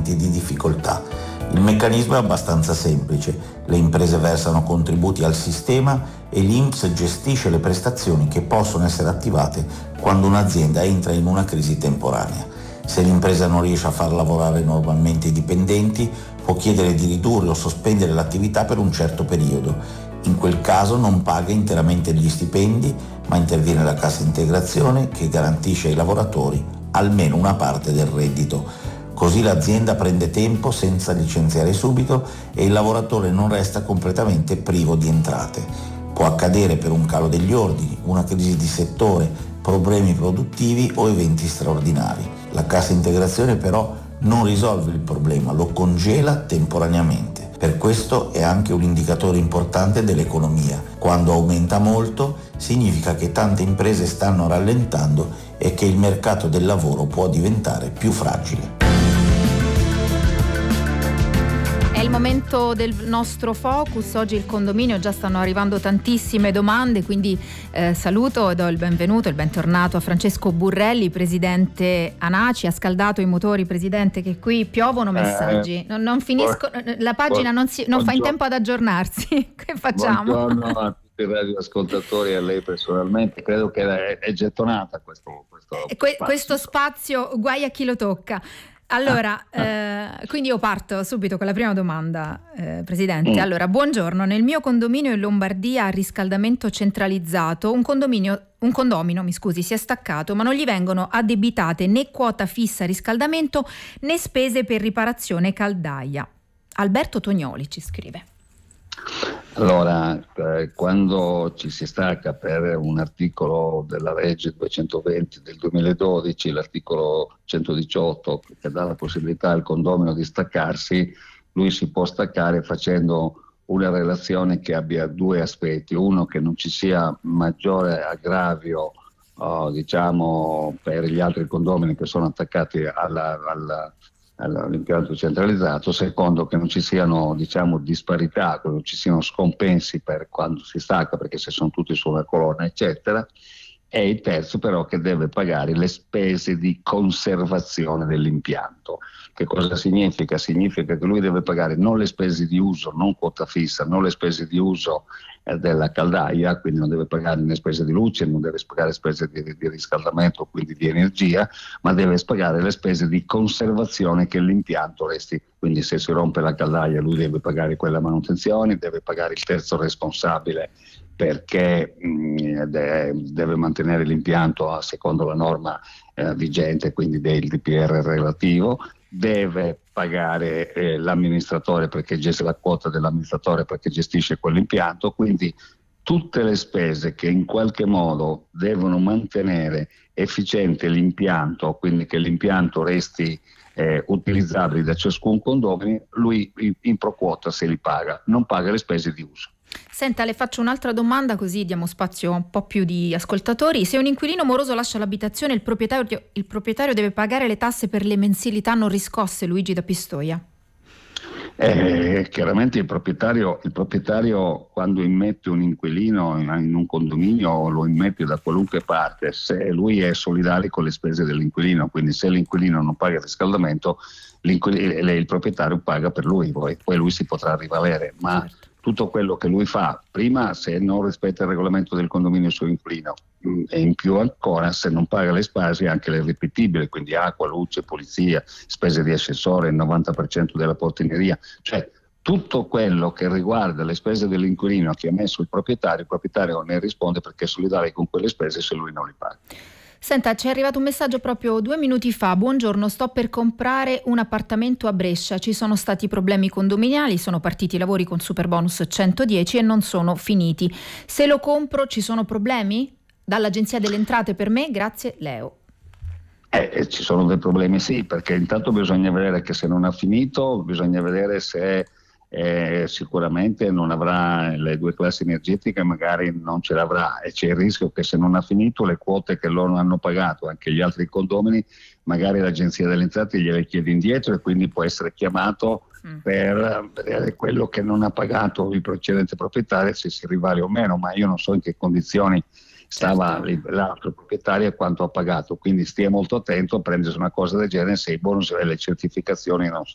momenti di difficoltà. Il meccanismo è abbastanza semplice: le imprese versano contributi al sistema e l'INPS gestisce le prestazioni che possono essere attivate quando un'azienda entra in una crisi temporanea. Se l'impresa non riesce a far lavorare normalmente i dipendenti, può chiedere di ridurre o sospendere l'attività per un certo periodo. In quel caso non paga interamente gli stipendi, ma interviene la cassa integrazione che garantisce ai lavoratori almeno una parte del reddito. Così l'azienda prende tempo senza licenziare subito e il lavoratore non resta completamente privo di entrate. Può accadere per un calo degli ordini, una crisi di settore, problemi produttivi o eventi straordinari. La cassa integrazione però non risolve il problema, lo congela temporaneamente. Per questo è anche un indicatore importante dell'economia. Quando aumenta molto, significa che tante imprese stanno rallentando e che il mercato del lavoro può diventare più fragile. È il momento del nostro focus. Oggi il condominio, già stanno arrivando tantissime domande, quindi saluto e do il benvenuto, il bentornato a Francesco Burrelli, presidente ANACI. Ha scaldato i motori, presidente, che qui piovono messaggi. Non finisco, la pagina non fa in tempo ad aggiornarsi. Che facciamo? Buongiorno a tutti i radioascoltatori e a lei personalmente. Credo che è gettonata questo spazio, guai a chi lo tocca. Allora, quindi io parto subito con la prima domanda, Presidente. Allora, buongiorno. Nel mio condominio in Lombardia a riscaldamento centralizzato, un condomino, si è staccato, ma non gli vengono addebitate né quota fissa riscaldamento né spese per riparazione caldaia. Alberto Tognoli ci scrive. Allora, quando ci si stacca per un articolo della legge 220 del 2012, l'articolo 118 che dà la possibilità al condomino di staccarsi, lui si può staccare facendo una relazione che abbia due aspetti: uno, che non ci sia maggiore aggravio per gli altri condomini che sono attaccati all'impianto centralizzato; secondo, che non ci siano disparità, che non ci siano scompensi per quando si stacca, perché se sono tutti su una colonna eccetera; e il terzo però, che deve pagare le spese di conservazione dell'impianto. Che cosa significa? Significa che lui deve pagare non le spese di uso, non quota fissa, non le spese di uso della caldaia, quindi non deve pagare né spese di luce, non deve pagare spese di riscaldamento, quindi di energia, ma deve pagare le spese di conservazione che l'impianto resti. Quindi se si rompe la caldaia lui deve pagare quella manutenzione, deve pagare il terzo responsabile perché deve mantenere l'impianto secondo la norma vigente, quindi del DPR relativo, deve pagare l'amministratore, perché la quota dell'amministratore perché gestisce quell'impianto. Quindi tutte le spese che in qualche modo devono mantenere efficiente l'impianto, quindi che l'impianto resti utilizzabile da ciascun condomino, lui in pro quota se li paga, non paga le spese di uso. Senta, le faccio un'altra domanda, così diamo spazio a un po' più di ascoltatori. Se un inquilino moroso lascia l'abitazione, il proprietario deve pagare le tasse per le mensilità non riscosse, Luigi da Pistoia? Chiaramente il proprietario quando immette un inquilino in un condominio, lo immette da qualunque parte, se lui è solidale con le spese dell'inquilino, quindi se l'inquilino non paga il riscaldamento, il proprietario paga per lui, poi lui si potrà rivalere, ma certo, tutto quello che lui fa, prima se non rispetta il regolamento del condominio sul inquilino, e in più ancora se non paga le spese, anche le ripetibili, quindi acqua, luce, pulizia, spese di ascensore, il 90% della portineria, cioè tutto quello che riguarda le spese dell'inquilino che ha messo il proprietario ne risponde perché è solidale con quelle spese se lui non li paga. Senta, ci è arrivato un messaggio proprio 2 minuti fa. Buongiorno, sto per comprare un appartamento a Brescia, ci sono stati problemi condominiali, sono partiti i lavori con Superbonus 110 e non sono finiti. Se lo compro ci sono problemi? Dall'Agenzia delle Entrate per me, grazie, Leo. Ci sono dei problemi, sì, perché intanto bisogna vedere che se non ha finito, bisogna vedere se sicuramente non avrà le 2 classi energetiche, magari non ce l'avrà, e c'è il rischio che se non ha finito le quote che loro hanno pagato, anche gli altri condomini, magari l'Agenzia delle Entrate gliele chiede indietro e quindi può essere chiamato per vedere quello che non ha pagato il precedente proprietario, se si rivale o meno, ma io non so in che condizioni stava l'altro proprietario e quanto ha pagato, quindi stia molto attento a prendersi una cosa del genere se i bonus e le certificazioni non